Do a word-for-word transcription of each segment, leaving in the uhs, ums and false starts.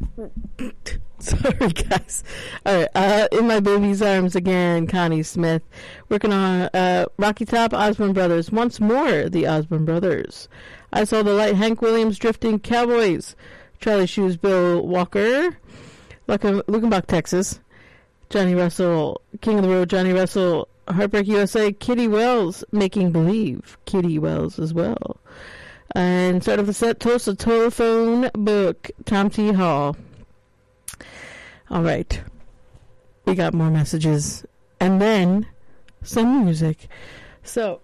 Sorry, guys. All right. Uh, in my baby's arms again, Connie Smith. Working on uh, Rocky Top, Osborne Brothers. Once more, the Osborne Brothers. I Saw the Light, Hank Williams, Drifting Cowboys. Charlie Shoes, Bill Walker. Luckenbach, Texas. Johnny Russell, King of the Road, Johnny Russell. Heartbreak U S A, Kitty Wells, Making Believe. Kitty Wells as well. And start off the set, Tulsa Telephone Book, Tom T. Hall. All right. We got more messages. And then some music. So.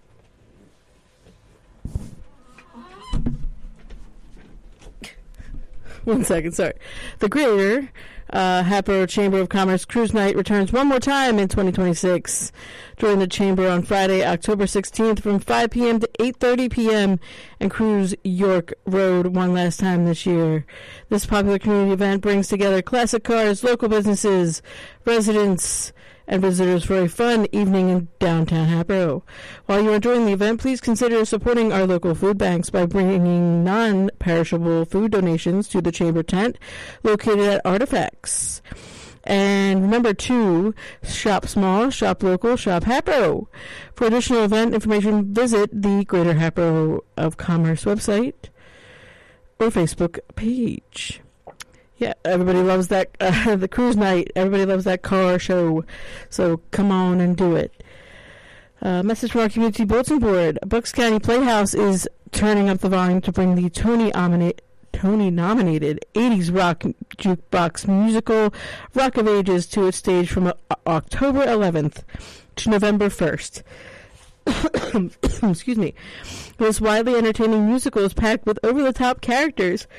One second, sorry. The Greater uh, Hatboro Chamber of Commerce Cruise Night returns one more time in twenty twenty-six. Join the Chamber on Friday, October sixteenth from five p.m. to eight thirty p.m. and cruise York Road one last time this year. This popular community event brings together classic cars, local businesses, residents, and visitors for a fun evening in downtown Hatboro. While you're enjoying the event, please consider supporting our local food banks by bringing non-perishable food donations to the Chamber tent located at Artifacts. And remember to shop small, shop local, shop Hatboro. For additional event information, visit the Greater Hatboro of Commerce website or Facebook page. Yeah, everybody loves that, uh, the cruise night. Everybody loves that car show. So come on and do it. Uh, message from our community bulletin board. Bucks County Playhouse is turning up the volume to bring the Tony nominated Tony nominated eighties rock jukebox musical Rock of Ages to its stage from uh, October eleventh to November first. Excuse me. This widely entertaining musical is packed with over-the-top characters,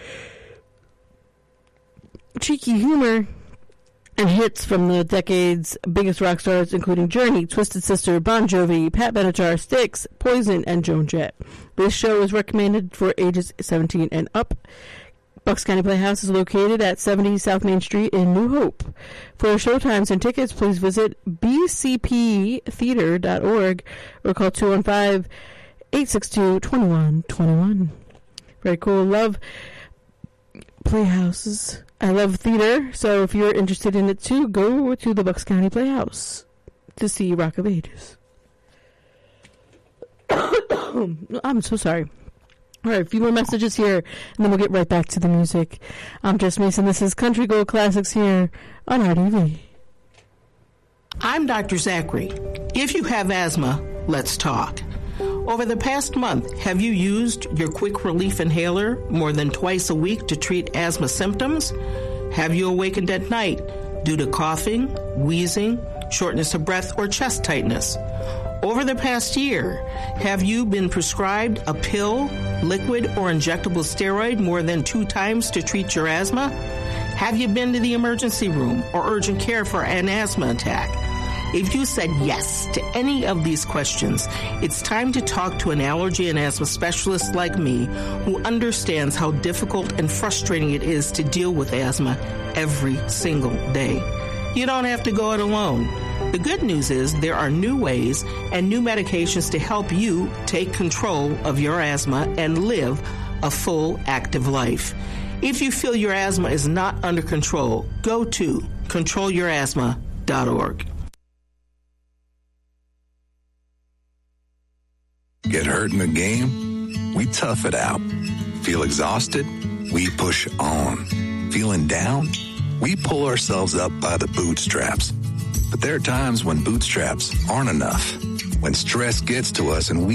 cheeky humor, and hits from the decade's biggest rock stars, including Journey, Twisted Sister, Bon Jovi, Pat Benatar, Styx, Poison, and Joan Jett. This show is recommended for ages seventeen and up. Bucks County Playhouse is located at seventy South Main Street in New Hope. For showtimes and tickets, please visit b c p theater dot org or call two one five, eight six two, two one two one. Very cool. Love Playhouses. I love theater, so if you're interested in it too, go to the Bucks County Playhouse to see Rock of Ages. I'm so sorry. All right, a few more messages here, and then we'll get right back to the music. I'm Jess Mason. This is Country Gold Classics here on R D V. I'm Doctor Zachary. If you have asthma, let's talk. Over the past month, have you used your quick relief inhaler more than twice a week to treat asthma symptoms? Have you awakened at night due to coughing, wheezing, shortness of breath, or chest tightness? Over the past year, have you been prescribed a pill, liquid, or injectable steroid more than two times to treat your asthma? Have you been to the emergency room or urgent care for an asthma attack? If you said yes to any of these questions, it's time to talk to an allergy and asthma specialist like me who understands how difficult and frustrating it is to deal with asthma every single day. You don't have to go it alone. The good news is there are new ways and new medications to help you take control of your asthma and live a full, active life. If you feel your asthma is not under control, go to control your asthma dot org. Get hurt in the game? We tough it out. Feel exhausted? We push on. Feeling down? We pull ourselves up by the bootstraps. But there are times when bootstraps aren't enough. When stress gets to us and we